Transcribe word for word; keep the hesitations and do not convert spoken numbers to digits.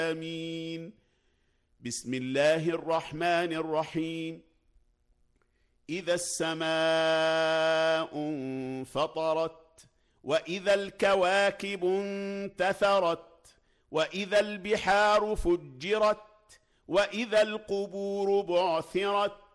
آمين. بسم الله الرحمن الرحيم. إذا السماء انفطرت، وإذا الكواكب انتثرت، وإذا البحار فجرت، وإذا القبور بعثرت،